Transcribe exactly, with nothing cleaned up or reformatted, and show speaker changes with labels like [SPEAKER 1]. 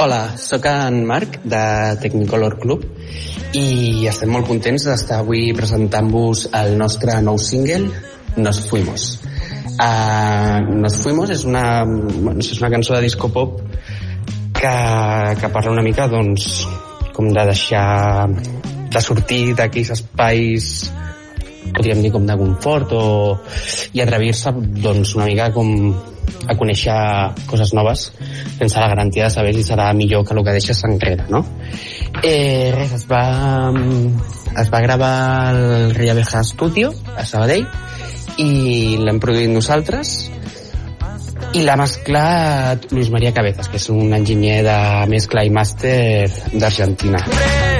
[SPEAKER 1] Hola, sóc en Marc, de Technicolor Club, i estem molt contents d'estar avui presentant-vos el nostre nou single, Nos Fuimos. Uh, Nos Fuimos és una, bueno, és una cançó de disco pop que, que parla una mica, doncs, com de deixar, de sortir d'aquells espais, podríem dir com de confort, o, i atrevir-se, doncs, una mica com a conèixer coses noves sense la garantia de saber si serà millor que el que deixes enrere, no? Eh, res, es va, es va gravar al Ria Veja Studio a Sabadell i l'hem produït nosaltres i l'ha mesclat Luis María Cabezas, que és un enginyer de mescla i màster d'Argentina.